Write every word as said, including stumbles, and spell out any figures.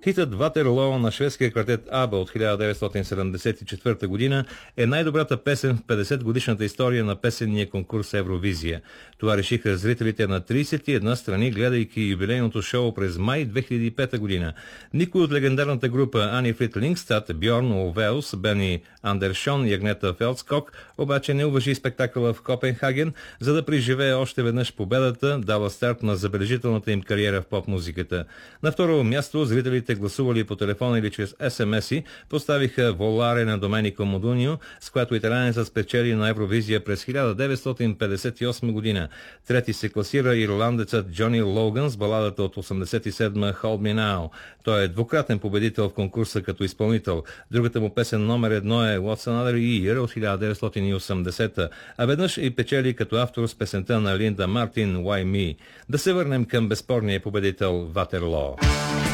Хитът Ватерлоо на шведския квартет Аба от хиляда деветстотин седемдесет и четвърта година е най-добрата песен в петдесет годишната история на песенния конкурс Евровизия. Това решиха зрителите на тридесет и една страни, гледайки юбилейното шоу през май две хиляди и пета година. Никой от легендарната група Ани Фрид Лингстад, Бьорн Овелс, Бени Андершон и Агнета Фелдскок обаче не уважи спектакъла в Копенхаген, за да преживее още веднъж победата, дала старт на забележителната им кариера в поп-музиката. На второ място зрителите, гласували по телефона или чрез ес ем ес-и, поставиха Воларе на Доменико Модунио, с която италианецът спечели на Евровизия през хиляда деветстотин петдесет и осма година. Трети се класира ирландецът Джони Логан с баладата от осемдесет и седма Hold Me Now. Той е двукратен победител в конкурса като изпълнител. Другата му песен номер едно е What's Another Year от хиляда деветстотин и осемдесета, а веднъж и печели като автор с песента на Линда Мартин Why Me. Да се върнем към безспорния победител Ватерлоо.